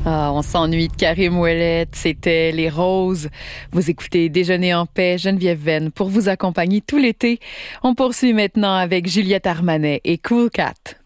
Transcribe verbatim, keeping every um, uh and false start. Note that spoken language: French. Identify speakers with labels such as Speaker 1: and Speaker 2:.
Speaker 1: Ah, on s'ennuie de Karim Ouellet, c'était Les Roses. Vous écoutez Déjeuner en paix, Geneviève Venn, pour vous accompagner tout l'été. On poursuit maintenant avec Juliette Armanet et Cool Cat.